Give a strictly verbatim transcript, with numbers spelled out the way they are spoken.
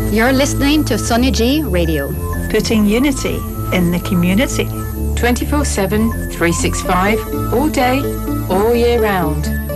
You're listening to Sunny G Radio. Putting unity in the community. twenty-four seven, three sixty-five, all day, all year round.